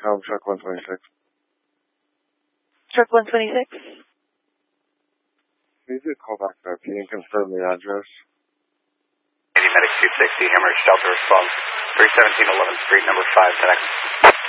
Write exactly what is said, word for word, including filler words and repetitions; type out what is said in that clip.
com, truck one twenty-six. Truck one twenty-six? Please do call back there, P and confirm the address. Medic two sixty, Hemorrhage Delta response, three seventeen eleventh Street, number five, connect.